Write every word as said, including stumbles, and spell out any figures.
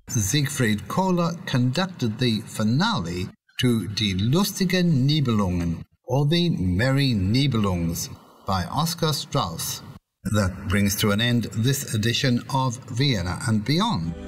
Siegfried Kohler conducted the finale to Die lustigen Nibelungen, or the Merry Nibelungs, by Oscar Strauss. That brings to an end this edition of Vienna and Beyond.